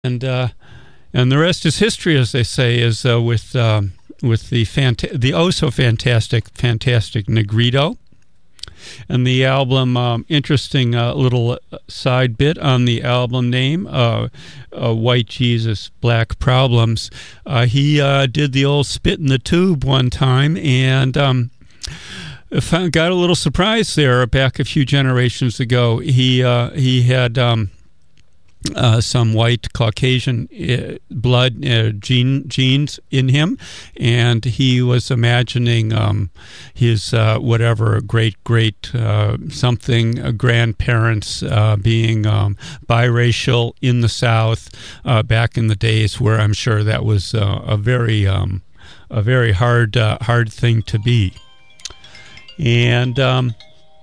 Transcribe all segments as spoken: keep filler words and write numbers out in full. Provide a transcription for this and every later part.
and uh, and the rest is history, as they say, is uh, with um, with the fanta- the oh so fantastic, fantastic Negrito. And the album, um, interesting uh, little side bit on the album name, uh, uh, White Jesus, Black Problems. Uh, he uh, did the old spit in the tube one time, and um, found, got a little surprise there back a few generations ago. He uh, he had um, uh, some white Caucasian uh, blood uh, gene genes in him, and he was imagining um, his uh, whatever great great uh, something uh, grandparents uh, being um, biracial in the South uh, back in the days where I'm sure that was uh, a very um, a very hard uh, hard thing to be. And um,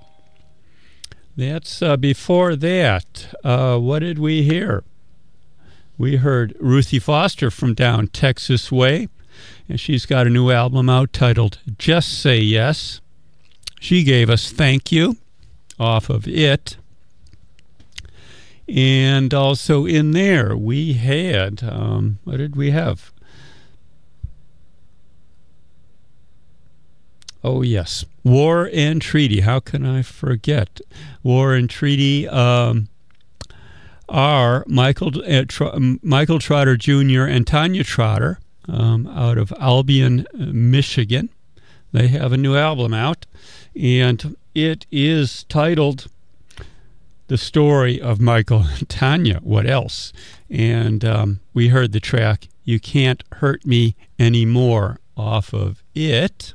that's uh, before that. Uh, what did we hear? We heard Ruthie Foster from down Texas way, and she's got a new album out titled Just Say Yes. She gave us Thank You off of it. And also in there we had, um, what did we have? Oh, yes. War and Treaty. How can I forget? War and Treaty um, are Michael uh, Tr- Michael Trotter Junior and Tanya Trotter um, out of Albion, Michigan. They have a new album out, and it is titled The Story of Michael and Tanya. What else? And um, we heard the track You Can't Hurt Me Anymore off of it.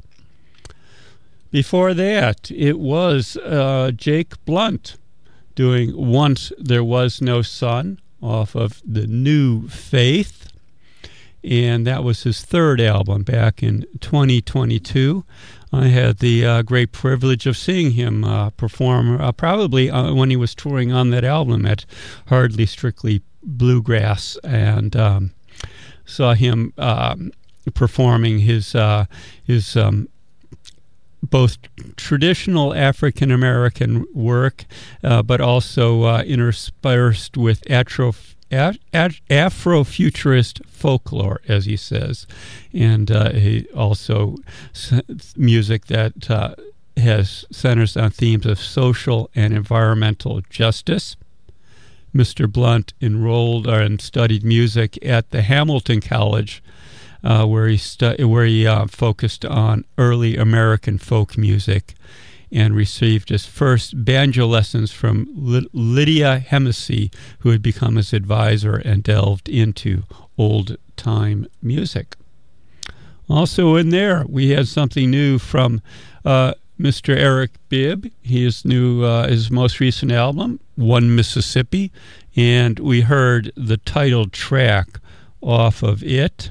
Before that, it was uh, Jake Blunt doing Once There Was No Sun off of The New Faith. And that was his third album back in twenty twenty-two. I had the uh, great privilege of seeing him uh, perform uh, probably uh, when he was touring on that album at Hardly Strictly Bluegrass, and um, saw him um, performing his uh, his um, both traditional African American work, uh, but also uh, interspersed with atro, a, a, Afrofuturist folklore, as he says, and uh, he also s- music that uh, has centers on themes of social and environmental justice. Mister Blunt enrolled uh, and studied music at the Hamilton College, Uh, where he stu- where he uh, focused on early American folk music, and received his first banjo lessons from Ly- Lydia Hennessy, who had become his advisor and delved into old-time music. Also in there, we had something new from uh, Mister Eric Bibb. His new, uh, his most recent album, One Mississippi, and we heard the title track off of it.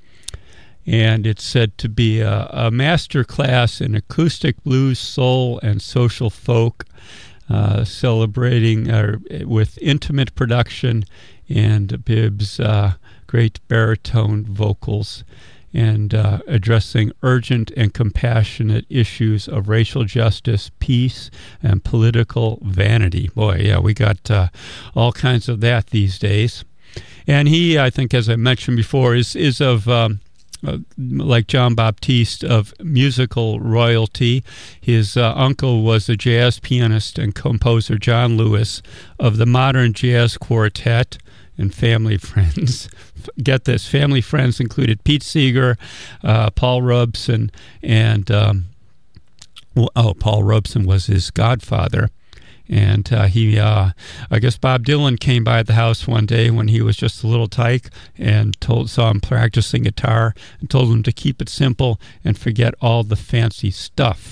And it's said to be a, a master class in acoustic blues, soul, and social folk, uh, celebrating uh, with intimate production and Bibb's uh, great baritone vocals, and uh, addressing urgent and compassionate issues of racial justice, peace, and political vanity. Boy, yeah, we got uh, all kinds of that these days. And he, I think, as I mentioned before, is, is of... Um, Uh, like John Baptiste, of musical royalty. His uh, uncle was the jazz pianist and composer John Lewis of the Modern Jazz Quartet and Family Friends. Get this, Family Friends included Pete Seeger, uh, Paul Robeson, and um, well, oh, Paul Robeson was his godfather. And uh, he, uh, I guess Bob Dylan came by the house one day when he was just a little tyke and told, saw him practicing guitar, and told him to keep it simple and forget all the fancy stuff.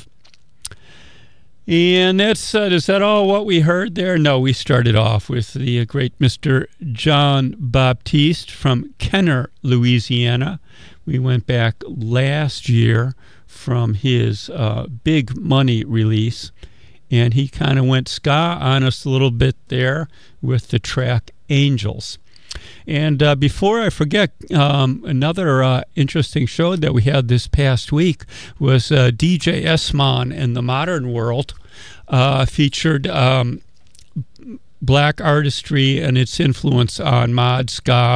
And that's, uh, is that all what we heard there? No, we started off with the uh, great Mister John Baptiste from Kenner, Louisiana. We went back last year from his uh, Big Money release, and he kind of went ska on us a little bit there with the track Angels. And uh, before I forget, um, another uh, interesting show that we had this past week was uh, D J Esmon in the Modern World, uh, featured um, black artistry and its influence on mod, ska,